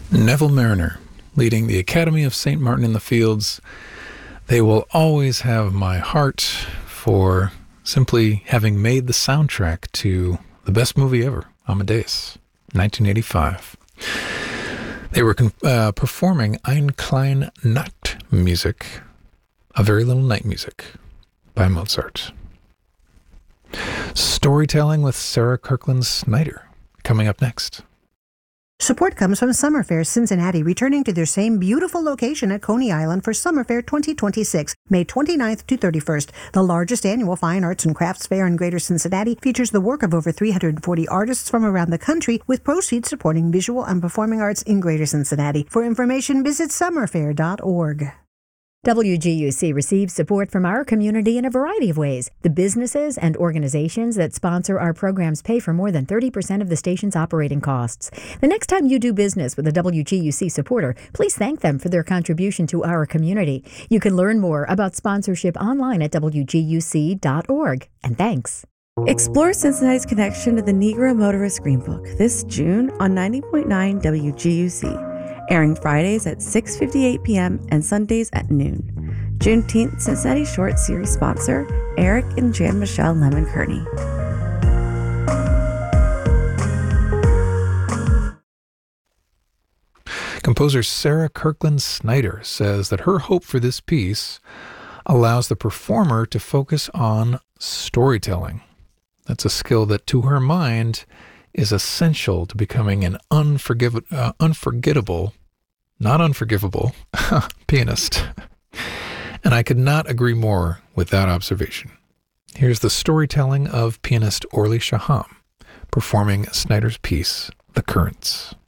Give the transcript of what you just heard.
Neville Mariner, leading the Academy of St. Martin in the Fields. They will always have my heart for simply having made the soundtrack to the best movie ever, Amadeus, 1985. They were performing Ein klein Nachtmusik, a very little night music, by Mozart. Storytelling with Sarah Kirkland Snyder, coming up next. Support comes from Summer Fair Cincinnati, returning to their same beautiful location at Coney Island for Summer Fair 2026, May 29th to 31st. The largest annual fine arts and crafts fair in Greater Cincinnati features the work of over 340 artists from around the country, with proceeds supporting visual and performing arts in Greater Cincinnati. For information, visit summerfair.org. WGUC receives support from our community in a variety of ways. The businesses and organizations that sponsor our programs pay for more than 30% of the station's operating costs. The next time you do business with a WGUC supporter, please thank them for their contribution to our community. You can learn more about sponsorship online at WGUC.org. And thanks. Explore Cincinnati's connection to the Negro Motorist Green Book this June on 90.9 WGUC. Airing Fridays at 6:58 p.m. and Sundays at noon. Juneteenth Cincinnati Short Series sponsor, Eric and Jan Michelle Lemon Kearney. Composer Sarah Kirkland Snyder says that her hope for this piece allows the performer to focus on storytelling. That's a skill that, to her mind, is essential to becoming an unforgettable pianist. And I could not agree more with that observation. Here's the storytelling of pianist Orly Shaham performing Snyder's piece, The Currents.